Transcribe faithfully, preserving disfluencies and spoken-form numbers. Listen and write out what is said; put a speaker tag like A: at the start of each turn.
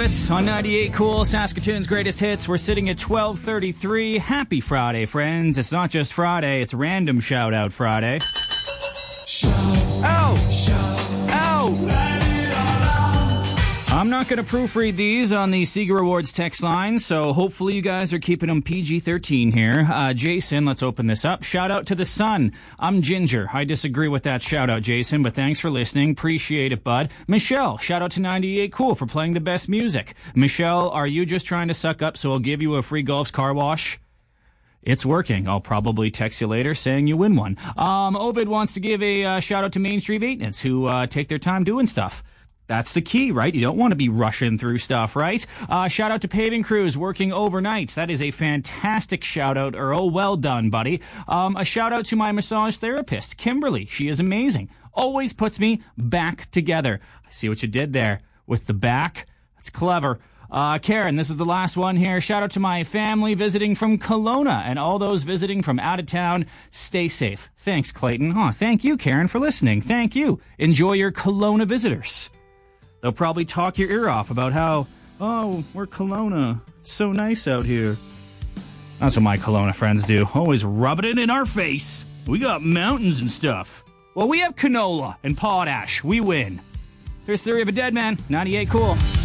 A: it on ninety-eight Cool, Saskatoon's greatest hits. We're sitting at twelve thirty-three. Happy Friday, friends. It's not just Friday, it's Random Shout Out Friday. Shout, Ow! Shout, Ow! I'm not going to proofread these on the Seeger Awards text line, so hopefully you guys are keeping them P G thirteen here. Uh, Jason, let's open this up. Shout out to the sun. I'm Ginger. I disagree with that shout out, Jason, but thanks for listening. Appreciate it, bud. Michelle, shout out to ninety-eight Cool for playing the best music. Michelle, are you just trying to suck up so I'll give you a free Gulf's car wash? It's working. I'll probably text you later saying you win one. Um, Ovid wants to give a uh, shout out to Main Street Maintenance who uh, take their time doing stuff. That's the key, right? You don't want to be rushing through stuff, right? Uh, shout out to paving crews working overnights. That is a fantastic shout out, Earl. Well done, buddy. Um, a shout out to my massage therapist, Kimberly. She is amazing. Always puts me back together. I see what you did there with the back. That's clever. Uh, Karen, this is the last one here. Shout out to my family visiting from Kelowna and all those visiting from out of town. Stay safe. Thanks, Clayton. Oh, thank you, Karen, for listening. Thank you. Enjoy your Kelowna visitors. They'll probably talk your ear off about how, oh, we're Kelowna. It's so nice out here. That's what my Kelowna friends do. Always rubbing it in our face. We got mountains and stuff. Well, we have canola and potash. We win. Here's Theory of a Dead Man, ninety-eight Cool.